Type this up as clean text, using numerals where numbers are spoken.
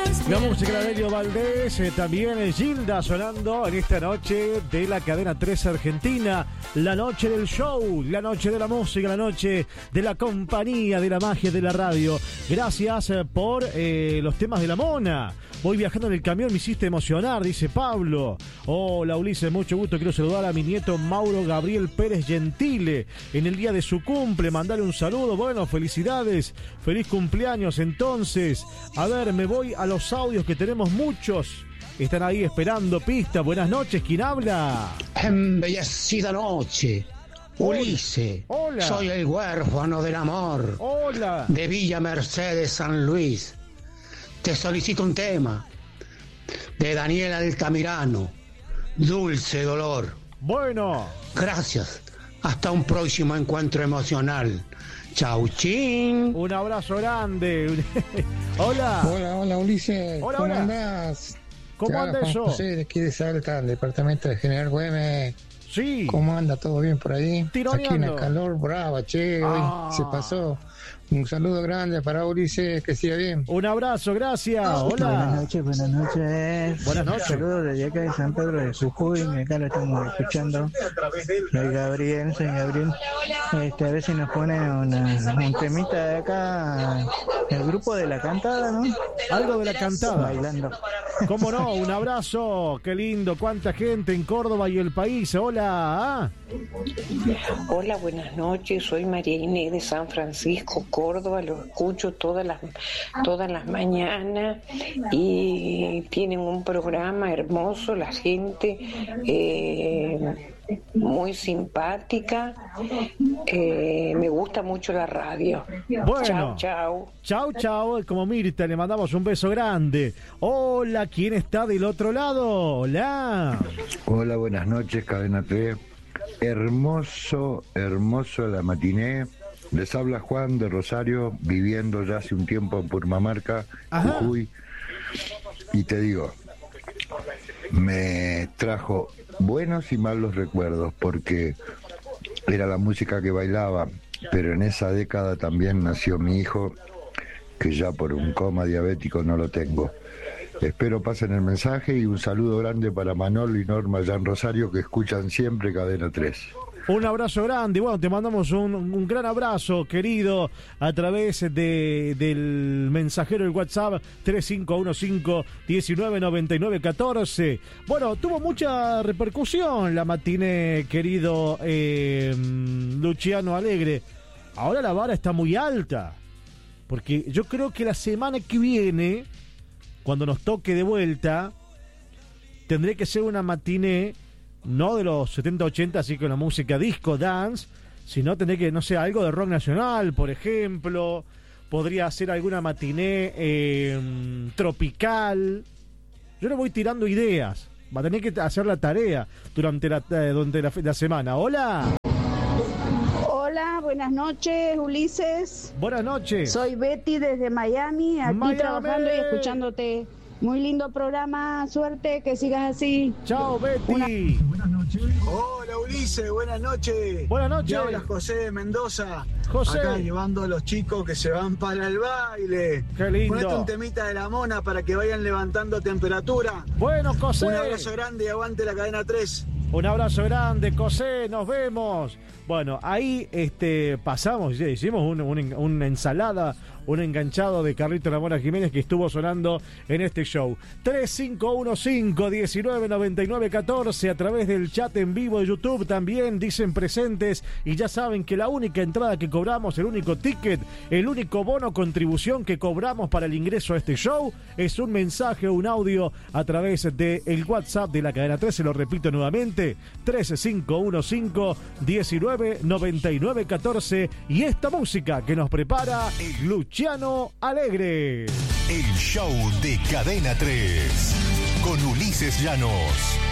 La música de Delio Valdés, también Gilda sonando en esta noche de la cadena 3 Argentina. La noche del show, la noche de la música, la noche de la compañía, de la magia de la radio. Gracias por los temas de la Mona. Voy viajando en el camión, me hiciste emocionar, dice Pablo. Hola Ulises, mucho gusto. Quiero saludar a mi nieto Mauro Gabriel Pérez Gentile en el día de su cumple. Mandarle un saludo. Bueno, felicidades. Feliz cumpleaños entonces. A ver, me voy a los audios que tenemos muchos. Están ahí esperando pista. Buenas noches, ¿quién habla? Embellecida noche. Ulises. Hola. Soy el huérfano del amor. Hola. De Villa Mercedes, San Luis. Te solicito un tema de Daniel Altamirano, Dulce Dolor. Bueno. Gracias. Hasta un próximo encuentro emocional. Chau, chin. Un abrazo grande. Hola. Hola, Ulises. Hola, ¿Cómo hola. andás? ¿Cómo anda eso? José, de aquí de Salta, el departamento de General Güemes. Sí. ¿Cómo anda? ¿Todo bien por ahí? Tironeando. Aquí en la calor brava, che. Hoy se pasó. Un saludo grande para Ulises, que siga bien. Un abrazo, gracias. Hola. Buenas noches. Buenas noches. Saludos desde acá de San Pedro de Jujuy, acá lo estamos escuchando. Soy Gabriel. A ver si nos pone un temita de acá, el grupo de la cantada, ¿no? Algo de la cantada. Bailando. ¿Cómo no? Un abrazo. Qué lindo. Cuánta gente en Córdoba y el país. Hola. Hola, buenas noches. Soy María Inés de San Francisco, Córdoba. Lo escucho todas las mañanas y tienen un programa hermoso. La gente muy simpática. Me gusta mucho la radio. Bueno. Chau. Como Mirta, le mandamos un beso grande. Hola, ¿quién está del otro lado? Hola. Hola, buenas noches, Cadena 3. Hermoso la matiné. Les habla Juan de Rosario, viviendo ya hace un tiempo en Purmamarca, Jujuy. Y te digo, me trajo buenos y malos recuerdos, porque era la música que bailaba, pero en esa década también nació mi hijo, que ya por un coma diabético no lo tengo. Espero pasen el mensaje y un saludo grande para Manolo y Norma allá en Rosario, que escuchan siempre Cadena 3. Un abrazo grande. Bueno, te mandamos un gran abrazo, querido, a través del mensajero del WhatsApp 3515-199914. Bueno, tuvo mucha repercusión la matiné, querido Luciano Alegre. Ahora la vara está muy alta, porque yo creo que la semana que viene, cuando nos toque de vuelta, tendré que ser una matiné no de los 70-80, así con la música disco, dance, sino tendré que, no sé, algo de rock nacional, por ejemplo. Podría hacer alguna matiné tropical. Yo le voy tirando ideas. Va a tener que hacer la tarea durante la semana. Hola. Hola, buenas noches, Ulises. Buenas noches. Soy Betty desde Miami, aquí trabajando y escuchándote. Muy lindo programa, suerte, que sigas así. Chao, Betty. Buenas noches. Hola, Ulises, buenas noches. Buenas noches. Te habla José de Mendoza. José. Acá llevando a los chicos que se van para el baile. Qué lindo. Ponete un temita de la Mona para que vayan levantando temperatura. Bueno, José. Un abrazo grande y aguante la cadena 3. Un abrazo grande, José, nos vemos. Bueno, ahí pasamos, hicimos una ensalada, un enganchado de Carlito Ramona Jiménez que estuvo sonando en este show. 3515-199914 a través del chat en vivo de YouTube también dicen presentes, y ya saben que la única entrada que cobramos, el único ticket, el único bono contribución que cobramos para el ingreso a este show es un mensaje o un audio a través del WhatsApp de la cadena 3, se lo repito nuevamente, 3515-199914, y esta música que nos prepara Luciano Alegre. El show de Cadena 3 con Ulises Llanos.